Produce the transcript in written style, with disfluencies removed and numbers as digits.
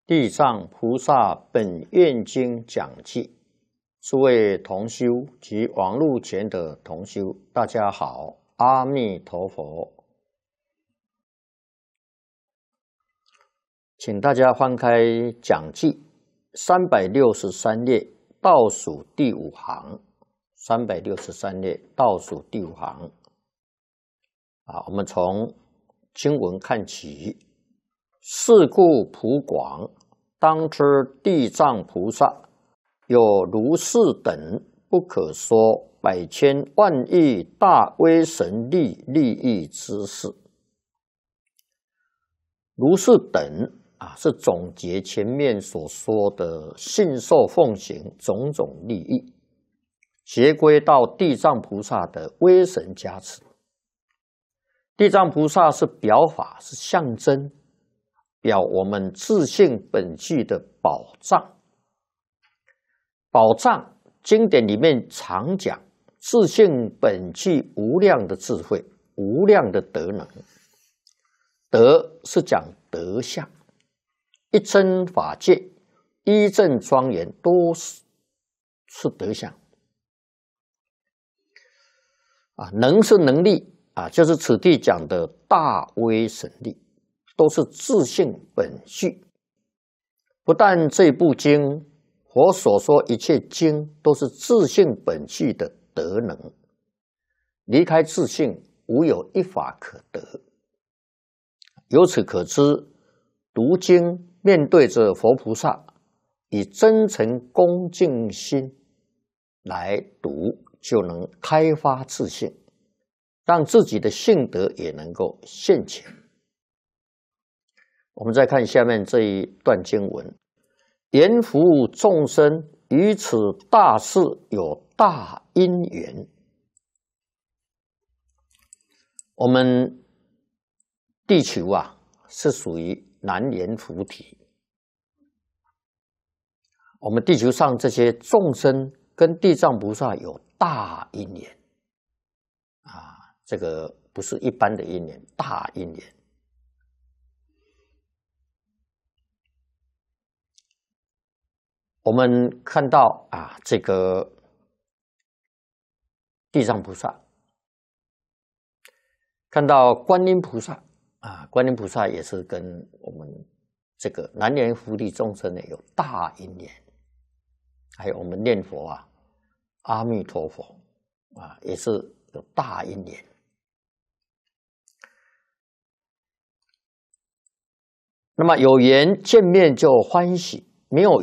地藏菩萨本愿经讲记，诸位同修及网络前的同修，大家好，阿弥陀佛。请大家翻开讲记363页倒数第5行，363页倒数第5行。我们从经文看起。是故普广，当知地藏菩萨有如是等不可说百千万亿大威神力利益之事。如是等是总结前面所说的信受奉行种种利益，结归到地藏菩萨的威神加持。地藏菩萨是表法，是象征，表我们自性本具的宝藏。宝藏经典里面常讲自性本具无量的智慧，无量的德能。德是讲德相，一真法界，一正庄严，都是德相。能是能力就是此地讲的大威神力，都是自性本具。不但这部经，佛所说一切经都是自性本具的德能，离开自性，无有一法可得。由此可知，读经面对着佛菩萨，以真诚恭敬心来读，就能开发自性，让自己的性德也能够现前。我们再看下面这一段经文，言服务众生于此大事有大因缘。我们地球是属于南阎浮提，我们地球上这些众生跟地藏菩萨有大因缘这个不是一般的因缘，大因缘。我们看到这个地藏菩萨，看到观音菩萨观音菩萨也是跟我们这个南阎浮提众生有大因缘。还有我们念佛阿弥陀佛也是有大因缘。那么有缘见面就欢喜，没有